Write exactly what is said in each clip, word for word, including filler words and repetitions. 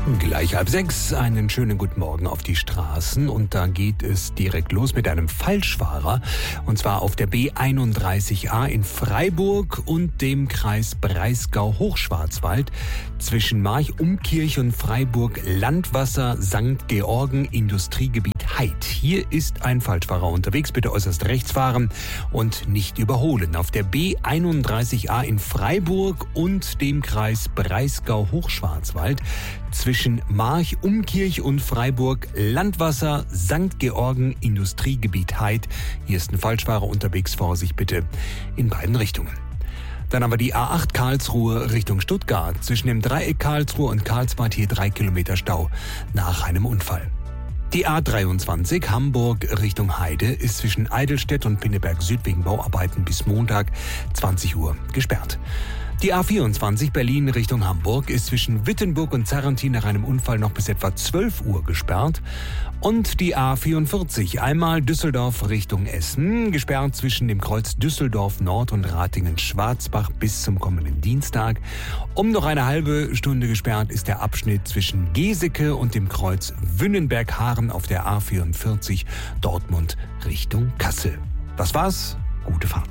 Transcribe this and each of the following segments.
Gleich halb sechs, einen schönen guten Morgen auf die Straßen und da geht es direkt los mit einem Falschfahrer und zwar auf der B einunddreißig A in Freiburg und dem Kreis Breisgau-Hochschwarzwald zwischen March-Umkirch und Freiburg Landwasser Sankt Georgen Industriegebiet Heid. Hier ist ein Falschfahrer unterwegs, bitte äußerst rechts fahren und nicht überholen. Auf der B einunddreißig A in Freiburg und dem Kreis Breisgau-Hochschwarzwald zwischen March-Umkirch und Freiburg Landwasser Sankt Georgen Industriegebiet Heid. Hier ist ein Falschfahrer unterwegs, Vorsicht bitte in beiden Richtungen. Dann haben wir die A acht Karlsruhe Richtung Stuttgart. Zwischen dem Dreieck Karlsruhe und Karlsbad hier drei Kilometer Stau nach einem Unfall. Die A dreiundzwanzig Hamburg Richtung Heide ist zwischen Eidelstedt und Pinneberg Süd wegen Bauarbeiten bis Montag zwanzig Uhr gesperrt. Die A vierundzwanzig Berlin Richtung Hamburg ist zwischen Wittenburg und Zarrentin nach einem Unfall noch bis etwa zwölf Uhr gesperrt. Und die A vierundvierzig einmal Düsseldorf Richtung Essen, gesperrt zwischen dem Kreuz Düsseldorf Nord und Ratingen-Schwarzbach bis zum kommenden Dienstag. Um noch eine halbe Stunde gesperrt ist der Abschnitt zwischen Geseke und dem Kreuz Wünnenberg-Haaren auf der A vierundvierzig Dortmund Richtung Kassel. Das war's, gute Fahrt.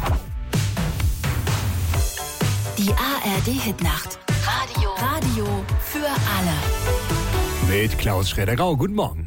Die A R D-Hitnacht. Radio. Radio für alle. Mit Klaus Schroeder-Grau. Guten Morgen.